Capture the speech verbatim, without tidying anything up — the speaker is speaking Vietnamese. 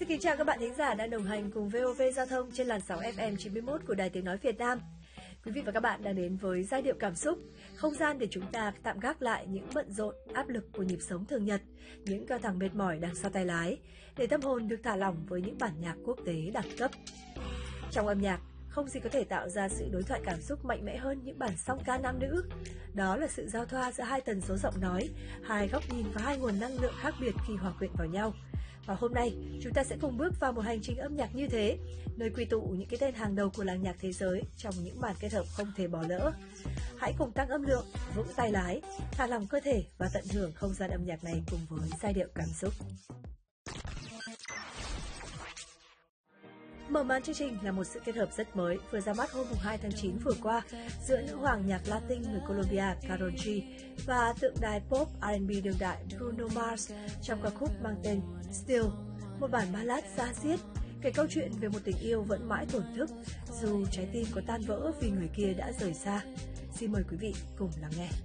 Xin kính chào các bạn thính giả đang đồng hành cùng vê o vê Giao thông trên làn sóng ép em chín mươi mốt của Đài Tiếng Nói Việt Nam. Quý vị và các bạn đang đến với giai điệu cảm xúc, không gian để chúng ta tạm gác lại những bận rộn, áp lực của nhịp sống thường nhật, những căng thẳng mệt mỏi đằng sau tay lái, để tâm hồn được thả lỏng với những bản nhạc quốc tế đẳng cấp. Trong âm nhạc, không gì có thể tạo ra sự đối thoại cảm xúc mạnh mẽ hơn những bản song ca nam nữ. Đó là sự giao thoa giữa hai tần số giọng nói, hai góc nhìn và hai nguồn năng lượng khác biệt khi hòa quyện vào nhau. Và hôm nay, chúng ta sẽ cùng bước vào một hành trình âm nhạc như thế, nơi quy tụ những cái tên hàng đầu của làng nhạc thế giới trong những màn kết hợp không thể bỏ lỡ. Hãy cùng tăng âm lượng, vững tay lái, thả lỏng cơ thể và tận hưởng không gian âm nhạc này cùng với giai điệu cảm xúc. Mở màn chương trình là một sự kết hợp rất mới vừa ra mắt hôm hai tháng chín vừa qua giữa nữ hoàng nhạc Latin người Colombia Karol G và tượng đài pop R and B đương đại Bruno Mars trong ca khúc mang tên Still, một bản ballad da diết kể câu chuyện về một tình yêu vẫn mãi tổn thức dù trái tim có tan vỡ vì người kia đã rời xa. Xin mời quý vị cùng lắng nghe.